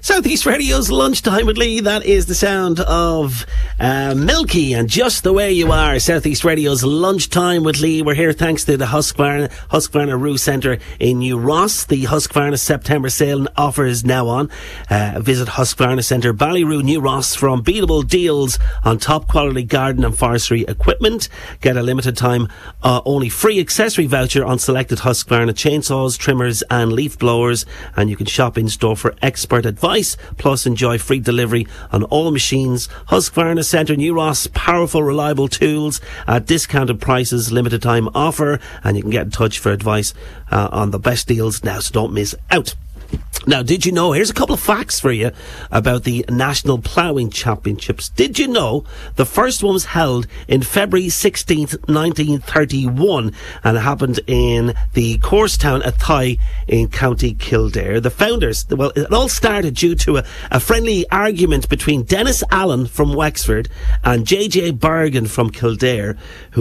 Southeast Radio's Lunchtime with Lee. That is the sound of Milky and Just the Way You Are. Southeast Radio's Lunchtime with Lee. We're here thanks to the Husqvarna Roo Centre in New Ross. The Husqvarna September sale offer is now on. Visit Husqvarna Centre, Ballyroo, New Ross for unbeatable deals on top quality garden and forestry equipment. Get a limited time only free accessory voucher on selected Husqvarna chainsaws, trimmers and leaf blowers, and you can shop in store for expert advice, plus enjoy free delivery on all machines. Husqvarna Centre, New Ross, powerful, reliable tools at discounted prices, limited time offer, and you can get in touch for advice on the best deals now, so don't miss out. Now, did you know, here's a couple of facts for you about the National Ploughing Championships. Did you know the first one was held in February 16th, 1931, and it happened in the Courstown Athy in County Kildare. The founders, well, it all started due to a friendly argument between Dennis Allen from Wexford and J.J. Bergen from Kildare,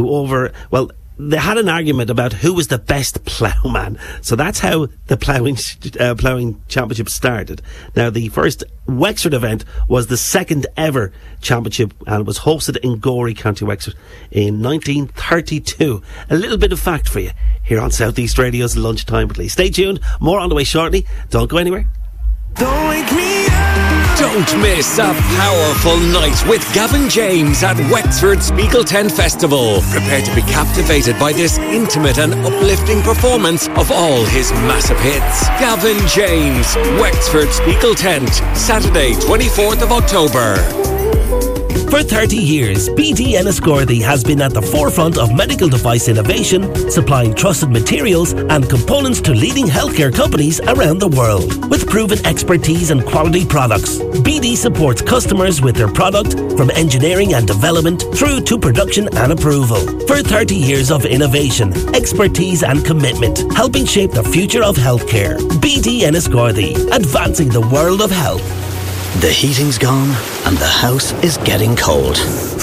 they had an argument about who was the best ploughman. So that's how the ploughing championship started. Now, the first Wexford event was the second ever championship, and it was hosted in Gorey, County Wexford in 1932. A little bit of fact for you here on Southeast Radio's Lunchtime with Lee. Stay tuned. More on the way shortly. Don't go anywhere. Don't wake me up. Don't miss a powerful night with Gavin James at Wexford Spiegel Tent Festival. Prepare to be captivated by this intimate and uplifting performance of all his massive hits. Gavin James, Wexford Spiegel Tent, Saturday 24th of October. For 30 years, BD Enniscorthy has been at the forefront of medical device innovation, supplying trusted materials and components to leading healthcare companies around the world. With proven expertise and quality products, BD supports customers with their product from engineering and development through to production and approval. For 30 years of innovation, expertise and commitment, helping shape the future of healthcare. BD Enniscorthy, advancing the world of health. The heating's gone and the house is getting cold.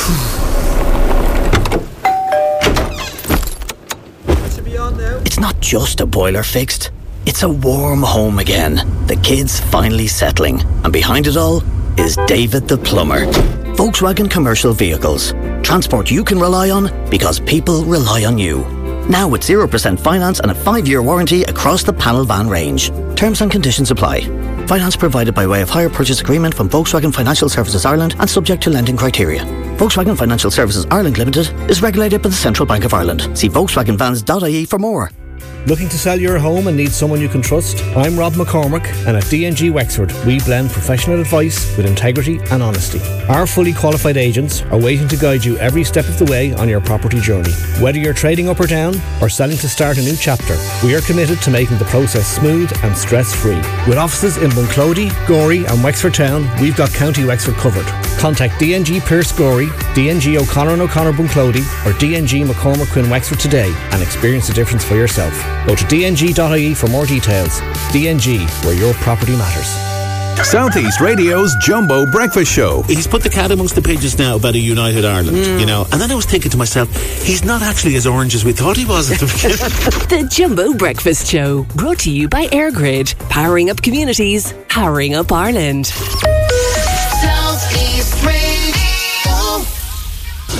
It's not just a boiler fixed, it's a warm home again. The kids finally settling, and behind it all is David the plumber. Volkswagen Commercial Vehicles. Transport you can rely on because people rely on you. Now with 0% finance and a 5-year warranty across the panel van range. Terms and conditions apply. Finance provided by way of hire purchase agreement from Volkswagen Financial Services Ireland and subject to lending criteria. Volkswagen Financial Services Ireland Limited is regulated by the Central Bank of Ireland. See volkswagenvans.ie for more. Looking to sell your home and need someone you can trust? I'm Rob McCormick, and at D&G Wexford, we blend professional advice with integrity and honesty. Our fully qualified agents are waiting to guide you every step of the way on your property journey. Whether you're trading up or down or selling to start a new chapter, we are committed to making the process smooth and stress-free. With offices in Bunclody, Gorey and Wexford Town, we've got County Wexford covered. Contact D&G Pierce Gorey, D&G O'Connor and O'Connor Bunclody or D&G McCormick Quinn Wexford today and experience the difference for yourself. Go to dng.ie for more details. D&G, where your property matters. Southeast Radio's Jumbo Breakfast Show. He's put the cat amongst the pigeons now about a united Ireland, you know. And then I was thinking to myself, he's not actually as orange as we thought he was at the beginning. The Jumbo Breakfast Show, brought to you by AirGrid. Powering up communities, powering up Ireland. Southeast Radio.